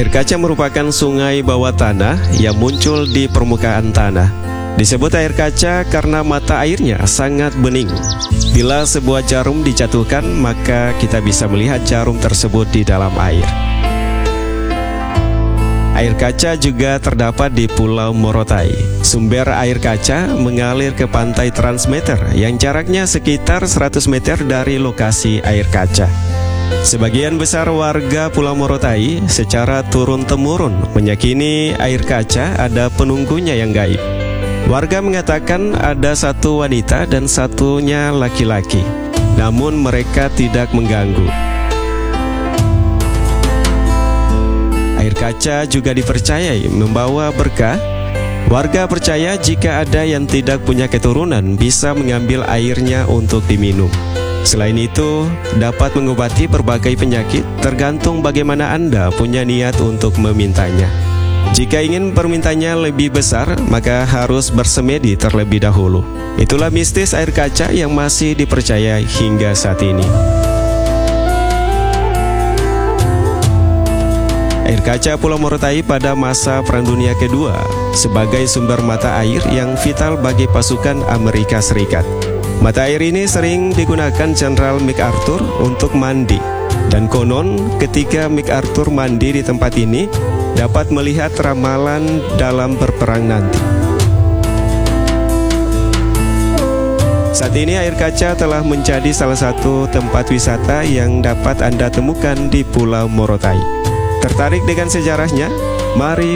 Air kaca merupakan sungai bawah tanah yang muncul di permukaan tanah. Disebut air kaca karena mata airnya sangat bening. Bila sebuah jarum dijatuhkan, maka kita bisa melihat jarum tersebut di dalam air. Air kaca juga terdapat di Pulau Morotai. Sumber air kaca mengalir ke pantai Transmeter yang jaraknya sekitar 100 meter dari lokasi air kaca. Sebagian besar warga Pulau Morotai secara turun-temurun meyakini air kaca ada penunggunya yang gaib. Warga mengatakan ada satu wanita dan satunya laki-laki, namun mereka tidak mengganggu. Air kaca juga dipercayai membawa berkah. Warga percaya jika ada yang tidak punya keturunan bisa mengambil airnya untuk diminum. Selain itu, dapat mengobati berbagai penyakit tergantung bagaimana Anda punya niat untuk memintanya. Jika ingin permintaannya lebih besar, maka harus bersemedi terlebih dahulu. Itulah mistis air kaca yang masih dipercaya hingga saat ini. Air kaca Pulau Morotai pada masa Perang Dunia Kedua sebagai sumber mata air yang vital bagi pasukan Amerika Serikat. Mata air ini sering digunakan Jenderal MacArthur untuk mandi. Dan konon ketika MacArthur mandi di tempat ini dapat melihat ramalan dalam berperang nanti. Saat ini air kaca telah menjadi salah satu tempat wisata yang dapat Anda temukan di Pulau Morotai. Tertarik dengan sejarahnya? Mari